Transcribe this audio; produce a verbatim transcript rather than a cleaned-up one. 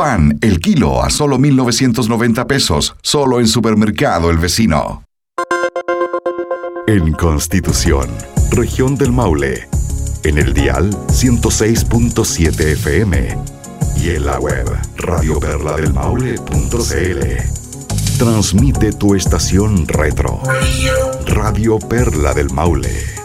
Pan, el kilo a solo mil novecientos noventa pesos, solo en Supermercado El Vecino. En Constitución, región del Maule, en el dial ciento seis punto siete F M y en la web radio perla del maule punto c l. Transmite tu estación retro, Radio Perla del Maule.